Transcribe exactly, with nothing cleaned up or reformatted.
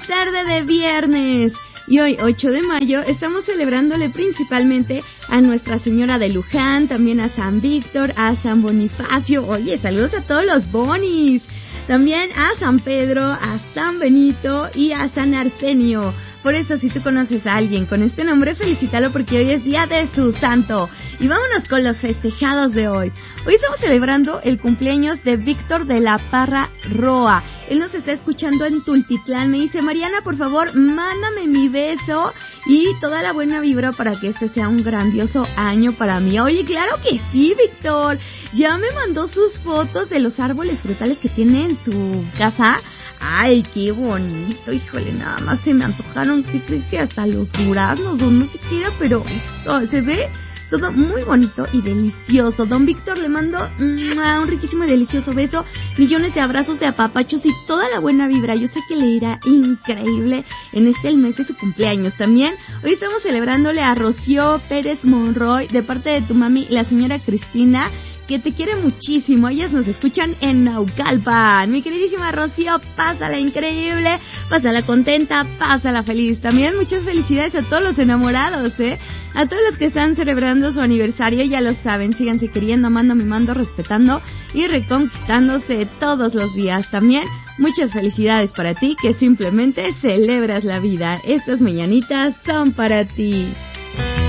tarde de viernes. Y hoy, ocho de mayo, estamos celebrándole principalmente a Nuestra Señora de Luján, también a San Víctor, a San Bonifacio. Oye, saludos a todos los bonis. También a San Pedro, a San Benito y a San Arsenio. Por eso, si tú conoces a alguien con este nombre, felicítalo porque hoy es día de su santo. Y vámonos con los festejados de hoy. Hoy estamos celebrando el cumpleaños de Víctor de la Parra Roa. Él nos está escuchando en Tultitlán. Me dice, Mariana, por favor, mándame mi beso y toda la buena vibra para que este sea un grandioso año para mí. Oye, claro que sí, Víctor. Ya me mandó sus fotos de los árboles frutales que tiene en su casa. Ay, qué bonito, híjole, nada más se me antojaron, ¿qué creen que hasta los duraznos o no siquiera? Pero oh, se ve todo muy bonito y delicioso. Don Víctor, le mando mm, un riquísimo y delicioso beso, millones de abrazos de apapachos y toda la buena vibra. Yo sé que le irá increíble en este el mes de su cumpleaños. También hoy estamos celebrándole a Rocío Pérez Monroy de parte de tu mami, la señora Cristina, que te quiere muchísimo. Ellas nos escuchan en Naucalpan. Mi queridísima Rocío, pásala increíble, pásala contenta, pásala feliz. También muchas felicidades a todos los enamorados, ¿eh? A todos los que están celebrando su aniversario, ya lo saben, síganse queriendo, amando, mimando, respetando y reconquistándose todos los días. También muchas felicidades para ti que simplemente celebras la vida. Estas mañanitas son para ti.